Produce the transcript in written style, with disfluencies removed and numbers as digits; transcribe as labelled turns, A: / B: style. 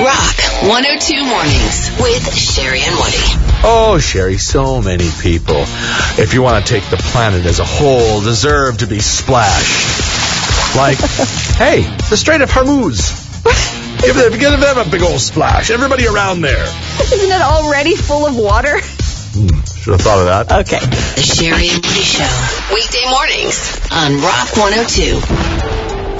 A: Rock 102 Mornings with Sherry and Woody.
B: Oh, Sherry, so many people, if you want to take the planet as a whole, deserve to be splashed. Like, hey, the Strait of Hormuz. Give them a big old splash. Everybody around there.
C: Isn't it already full of water?
B: Should have thought of that.
C: Okay.
A: The Sherry and Woody Show. Weekday mornings on Rock 102.